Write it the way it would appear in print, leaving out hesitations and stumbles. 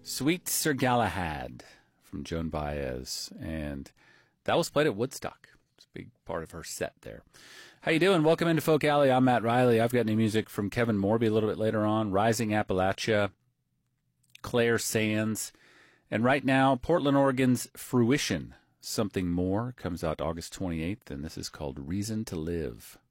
Sweet Sir Galahad from Joan Baez, and that was played at Woodstock. It's a big part of her set there. How you doing? Welcome into Folk Alley. I'm Matt Riley. I've got new music from Kevin Morby a little bit later on, Rising Appalachia, Claire Sands, and right now, Portland, Oregon's Fruition, Something More, comes out August 28th, and this is called Reason to Live.